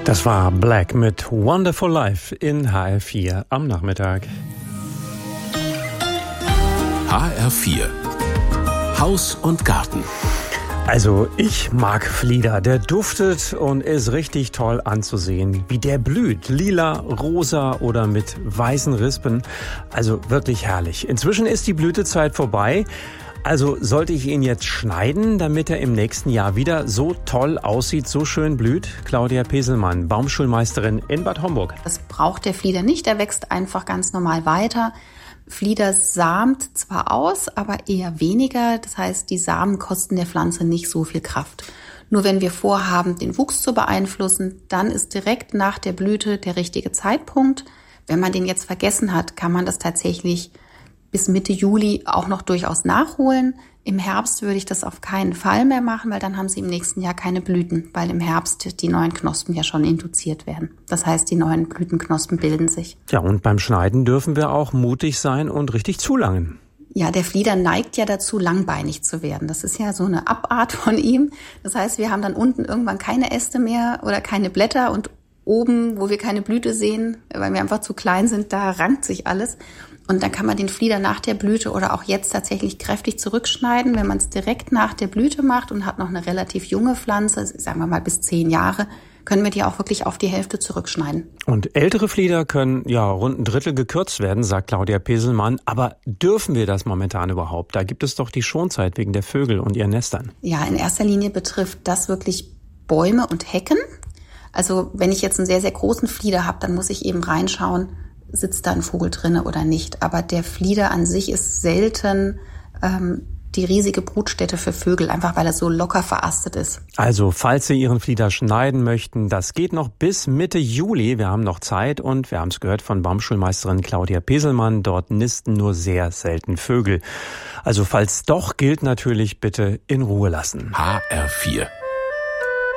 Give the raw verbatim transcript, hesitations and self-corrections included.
Das war Black mit Wonderful Life in H R vier am Nachmittag. H R vier Haus und Garten. Also ich mag Flieder, der duftet und ist richtig toll anzusehen, wie der blüht, lila, rosa oder mit weißen Rispen, also wirklich herrlich. Inzwischen ist die Blütezeit vorbei, also sollte ich ihn jetzt schneiden, damit er im nächsten Jahr wieder so toll aussieht, so schön blüht? Claudia Peselmann, Baumschulmeisterin in Bad Homburg. Das braucht der Flieder nicht, er wächst einfach ganz normal weiter. Flieder samt zwar aus, aber eher weniger. Das heißt, die Samen kosten der Pflanze nicht so viel Kraft. Nur wenn wir vorhaben, den Wuchs zu beeinflussen, dann ist direkt nach der Blüte der richtige Zeitpunkt. Wenn man den jetzt vergessen hat, kann man das tatsächlich bis Mitte Juli auch noch durchaus nachholen. Im Herbst würde ich das auf keinen Fall mehr machen, weil dann haben sie im nächsten Jahr keine Blüten, weil im Herbst die neuen Knospen ja schon induziert werden. Das heißt, die neuen Blütenknospen bilden sich. Ja, und beim Schneiden dürfen wir auch mutig sein und richtig zulangen. Ja, der Flieder neigt ja dazu, langbeinig zu werden. Das ist ja so eine Abart von ihm. Das heißt, wir haben dann unten irgendwann keine Äste mehr oder keine Blätter und oben, wo wir keine Blüte sehen, weil wir einfach zu klein sind, da rankt sich alles. Und dann kann man den Flieder nach der Blüte oder auch jetzt tatsächlich kräftig zurückschneiden. Wenn man es direkt nach der Blüte macht und hat noch eine relativ junge Pflanze, sagen wir mal bis zehn Jahre, können wir die auch wirklich auf die Hälfte zurückschneiden. Und ältere Flieder können ja rund ein Drittel gekürzt werden, sagt Claudia Peselmann. Aber dürfen wir das momentan überhaupt? Da gibt es doch die Schonzeit wegen der Vögel und ihren Nestern. Ja, in erster Linie betrifft das wirklich Bäume und Hecken. Also wenn ich jetzt einen sehr, sehr großen Flieder habe, dann muss ich eben reinschauen, sitzt da ein Vogel drinne oder nicht. Aber der Flieder an sich ist selten ähm, die riesige Brutstätte für Vögel, einfach weil er so locker verastet ist. Also, falls Sie Ihren Flieder schneiden möchten, das geht noch bis Mitte Juli. Wir haben noch Zeit und wir haben es gehört von Baumschulmeisterin Claudia Peselmann. Dort nisten nur sehr selten Vögel. Also, falls doch, gilt natürlich bitte in Ruhe lassen. H R vier